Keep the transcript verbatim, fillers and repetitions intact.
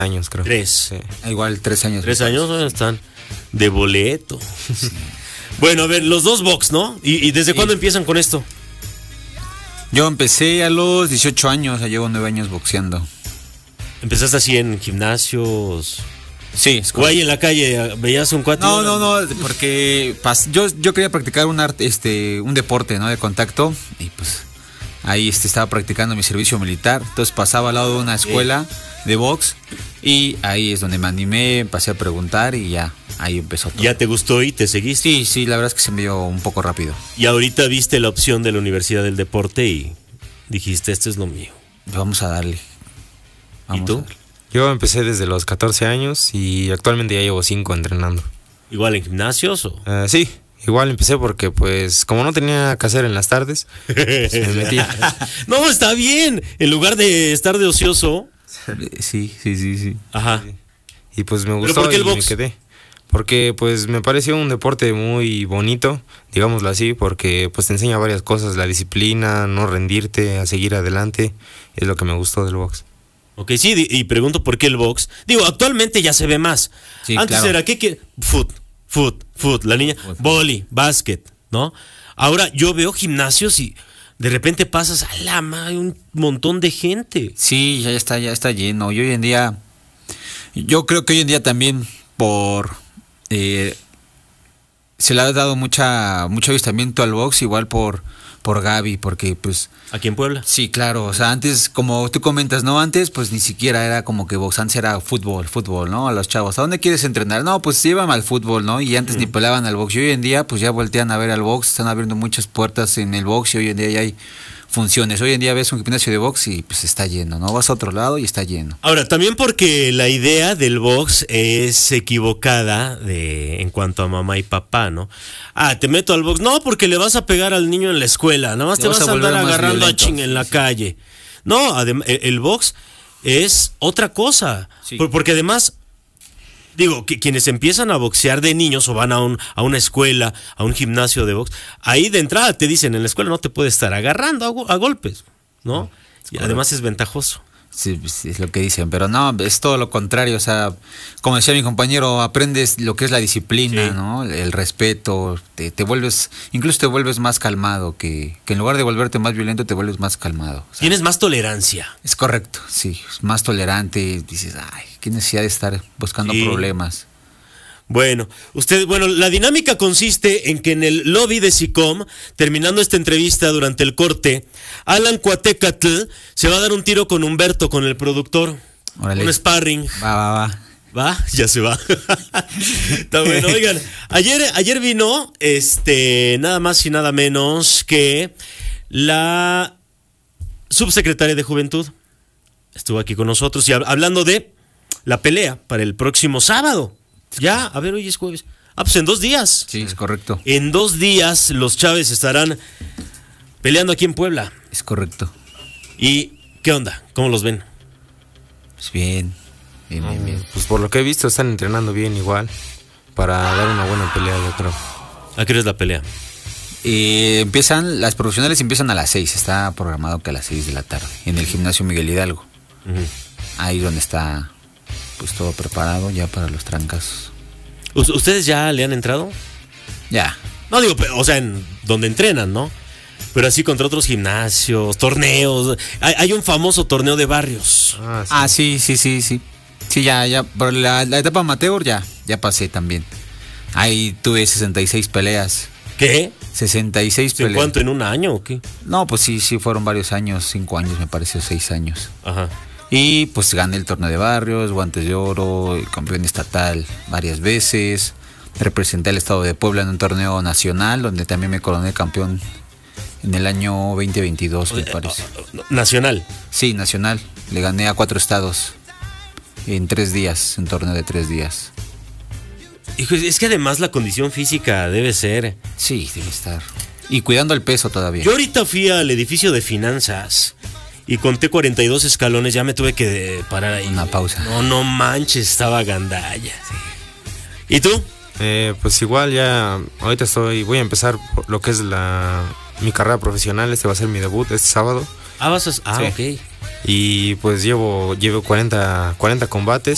años, creo. Tres. Sí. Igual tres años. Tres años están de boleto. Sí. Bueno, a ver, los dos box, ¿no? ¿Y, y desde sí. cuándo empiezan con esto? Yo empecé a los dieciocho años, ya llevo nueve años boxeando. ¿Empezaste así en gimnasios? Sí. ¿O ahí en la calle veías un cuate? No, no, no, porque pas, yo, yo quería practicar un arte, este, un deporte, ¿no? De contacto, y pues ahí este, estaba practicando mi servicio militar, entonces pasaba al lado de una escuela de box y ahí es donde me animé, pasé a preguntar y ya, ahí empezó todo. ¿Ya te gustó y te seguiste? Sí, sí, la verdad es que se me dio un poco rápido. Y ahorita viste la opción de la Universidad del Deporte y dijiste, esto es lo mío. Vamos a darle. Vamos ¿Y tú? A darle. Yo empecé desde los catorce años y actualmente ya llevo cinco entrenando. ¿Igual en gimnasios o...? Uh, sí, igual empecé porque pues como no tenía que hacer en las tardes, pues, me metí. No, está bien. En lugar de estar de ocioso... Sí, sí, sí, sí. Ajá. Y pues me gustó. ¿Pero por qué el y box? Me quedé. Porque pues me pareció un deporte muy bonito, digámoslo así, porque pues te enseña varias cosas, la disciplina, no rendirte, a seguir adelante, es lo que me gustó del box. Ok, sí, y pregunto por qué el box. Digo, actualmente ya se ve más. Sí, Antes claro. era, ¿qué qué? Foot, foot, foot, la niña, boli, básquet, ¿no? Ahora yo veo gimnasios y de repente pasas a la madre, un montón de gente. Sí, ya está, ya está lleno. Y hoy en día, yo creo que hoy en día también por eh, se le ha dado mucha mucho avistamiento al box, igual por por Gaby, porque pues ¿Aquí en Puebla? sí, claro, o sea, antes, como tú comentas, ¿no? Antes, pues ni siquiera era como que box, antes era fútbol, fútbol, ¿no? A los chavos, ¿a dónde quieres entrenar? No, pues llévame al fútbol, ¿no? Y antes mm. ni pelaban al box, y hoy en día, pues ya voltean a ver al box, están abriendo muchas puertas en el box, y hoy en día ya hay funciones. Hoy en día ves un gimnasio de box y pues está lleno, ¿no? Vas a otro lado y está lleno. Ahora, también porque la idea del box es equivocada de, en cuanto a mamá y papá, ¿no? Ah, te meto al box. No, porque le vas a pegar al niño en la escuela. Nada más te, te vas, vas a andar agarrando violento. a ching en la sí. calle. No, adem- el box es otra cosa. Sí. Porque además... Digo, que quienes empiezan a boxear de niños o van a, un, a una escuela, a un gimnasio de box, ahí de entrada te dicen, en la escuela no te puedes estar agarrando a, a golpes, ¿no? Y además es ventajoso. Sí, sí, es lo que dicen, pero no, es todo lo contrario, o sea, como decía mi compañero, aprendes lo que es la disciplina, sí. ¿no? El respeto, te, te vuelves, incluso te vuelves más calmado, que, que en lugar de volverte más violento, te vuelves más calmado. O sea, tienes más tolerancia. Es correcto, sí, más tolerante, dices, ay, qué necesidad de estar buscando sí. problemas. Bueno, usted, bueno, la dinámica consiste en que en el lobby de SICOM, terminando esta entrevista durante el corte, Alan Cuatecatl se va a dar un tiro con Humberto, con el productor. Órale. Un sparring. Va, va, va. ¿Va? Ya se va. Está bueno. Oigan, ayer, ayer vino, este, nada más y nada menos que la subsecretaria de Juventud. Estuvo aquí con nosotros y hablando de la pelea para el próximo sábado. Ya, a ver, hoy es jueves. Ah, pues en dos días. Sí, es correcto. En dos días los Chávez estarán peleando aquí en Puebla. Es correcto. ¿Y qué onda? ¿Cómo los ven? Pues bien, bien, bien, bien. Pues por lo que he visto están entrenando bien igual para dar una buena pelea, yo creo. ¿A qué hora es la pelea? Eh, empiezan, las profesionales empiezan a las seis, está programado que a las seis de la tarde, en el gimnasio Miguel Hidalgo. Uh-huh. Ahí donde está... pues todo preparado ya para los trancas. ¿Ustedes ya le han entrado? Ya. No digo, o sea, en donde entrenan, ¿no? Pero así contra otros gimnasios, torneos. Hay, hay un famoso torneo de barrios. Ah, sí, ah, sí, sí, sí, sí. Sí, ya, ya. Por la, la etapa amateur ya, ya pasé también. Ahí tuve sesenta y seis peleas. ¿Qué? sesenta y seis peleas. ¿En cuánto? ¿En un año o qué? No, pues sí, sí, fueron varios años, cinco años me pareció, seis años. Ajá. Y pues gané el torneo de barrios, guantes de oro, el campeón estatal varias veces. Representé al estado de Puebla en un torneo nacional, donde también me coroné campeón en el año veinte veintidós, me parece. ¿Nacional? Sí, nacional. Le gané a cuatro estados en tres días, un torneo de tres días. Hijo, es que además la condición física debe ser. Sí, debe estar. Y cuidando el peso todavía. Yo ahorita fui al edificio de finanzas y conté cuarenta y dos escalones, ya me tuve que parar ahí. Una pausa. No, no manches, estaba gandalla. Sí. ¿Y tú? Eh, pues igual ya, ahorita estoy, voy a empezar lo que es la mi carrera profesional, este va a ser mi debut este sábado. Ah, vas a, ah, sí. ok. Y pues llevo, llevo cuarenta, cuarenta combates.